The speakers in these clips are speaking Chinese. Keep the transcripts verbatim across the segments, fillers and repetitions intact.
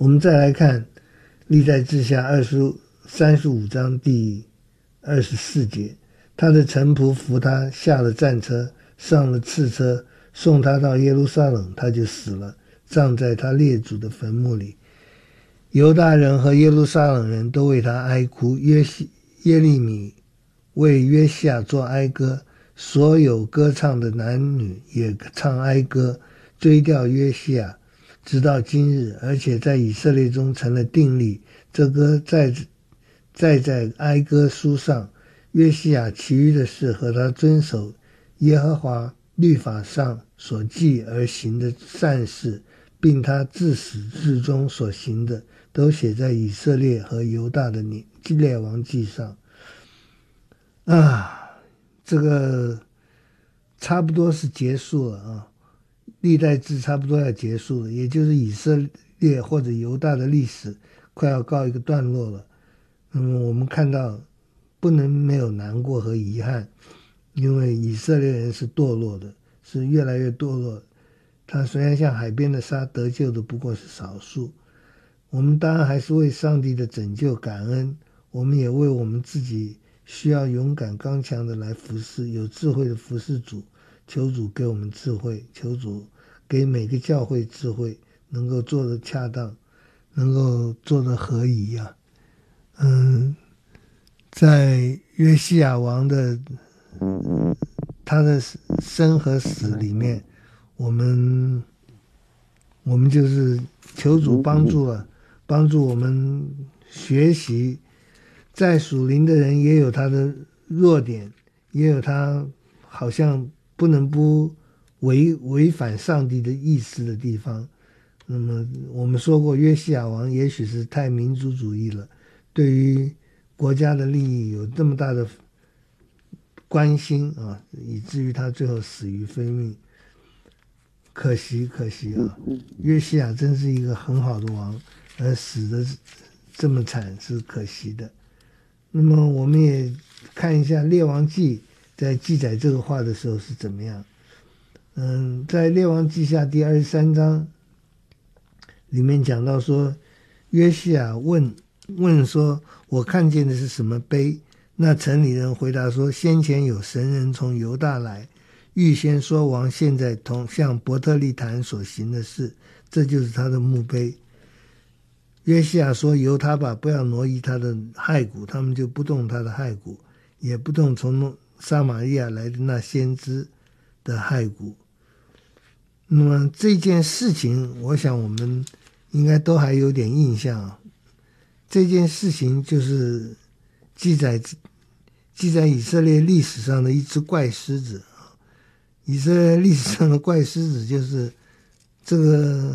我们再来看历代志下二十三十五章第二十四节，他的臣仆扶他下了战车，上了次车，送他到耶路撒冷，他就死了，葬在他列祖的坟墓里。犹大人和耶路撒冷人都为他哀哭，约西耶利米为约西亚做哀歌，所有歌唱的男女也唱哀歌，追悼约西亚，直到今日，而且在以色列中成了定例。这歌在在在哀歌书上，约西亚其余的事和他遵守耶和华律法上所记而行的善事，并他自始至终所行的，都写在以色列和犹大的列王记上。啊，这个差不多是结束了啊，历代志差不多要结束了，也就是以色列或者犹大的历史快要告一个段落了。那么我们看到不能没有难过和遗憾，因为以色列人是堕落的，是越来越堕落。他虽然像海边的沙，得救的不过是少数。我们当然还是为上帝的拯救感恩，我们也为我们自己需要勇敢刚强的来服侍，有智慧的服侍主，求主给我们智慧，求主给每个教会智慧，能够做得恰当，能够做得合宜啊。嗯，在约西亚王的他的生和死里面，我们我们就是求主帮助了，帮助我们学习，在属灵的人也有他的弱点，也有他好像不能不违违反上帝的意思的地方。那么我们说过，约西亚王也许是太民族主义了，对于国家的利益有这么大的关心啊，以至于他最后死于非命。可惜可惜啊，约西亚真是一个很好的王，而死的这么惨是可惜的。那么我们也看一下列王记在记载这个话的时候是怎么样。嗯，在列王记下第二十三章里面讲到说，约西亚问问说，我看见的是什么碑？那城里人回答说，先前有神人从犹大来，预先说王现在同向伯特利坛所行的事，这就是他的墓碑。约西亚说，由他吧，不要挪移他的骸骨，他们就不动他的骸骨，也不动从撒玛利亚来的那先知的骸骨。那么这件事情我想我们应该都还有点印象，这件事情就是记载记载以色列历史上的一只怪狮子。以色列历史上的怪狮子就是这个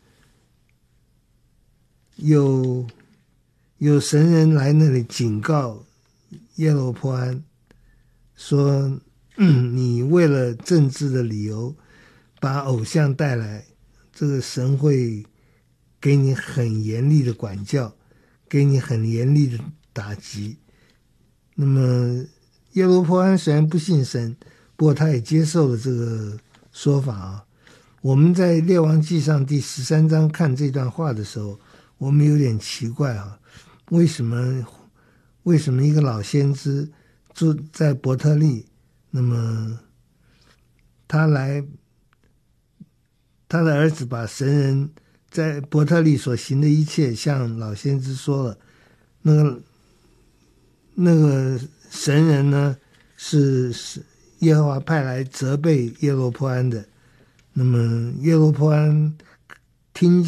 有有神人来那里警告耶罗波安说，嗯，你为了政治的理由把偶像带来，这个神会给你很严厉的管教，给你很严厉的打击。那么耶罗波安虽然不信神，不过他也接受了这个说法啊。我们在列王记上第十三章看这段话的时候，我们有点奇怪啊，为什么为什么一个老先知住在伯特利，那么他来他的儿子把神人在伯特利所行的一切向老先知说了，那个那个神人呢是是耶和华派来责备耶罗波安的。那么耶罗波安听